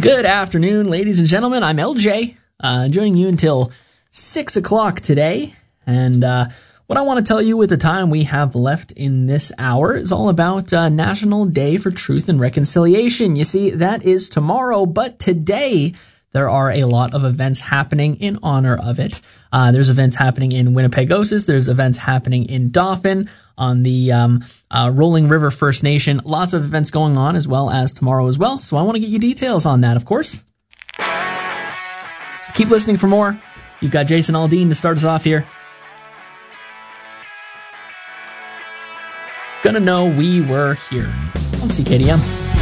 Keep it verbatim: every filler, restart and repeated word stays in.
Good afternoon, ladies and gentlemen. I'm L J, uh, joining you until six o'clock today. And uh, what I want to tell you with the time we have left in this hour is all about uh, National Day for Truth and Reconciliation. You see, that is tomorrow, but today there are a lot of events happening in honor of it. Uh, there's events happening in Winnipegosis. There's events happening in Dauphin on the um, uh, Rolling River First Nation. Lots of events going on as well as tomorrow as well. So I want to get you details on that, of course. So keep listening for more. You've got Jason Aldean to start us off here. Gonna know we were here on C K D M.